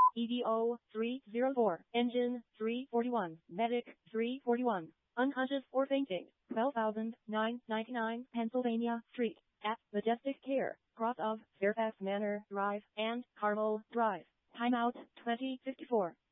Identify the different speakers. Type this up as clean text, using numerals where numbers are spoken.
Speaker 1: EDO 304, engine 341, medic 341, unconscious or fainting, 12,999 Pennsylvania Street, at Majestic Care, cross of Fairfax Manor Drive and Carmel Drive. Timeout 2054.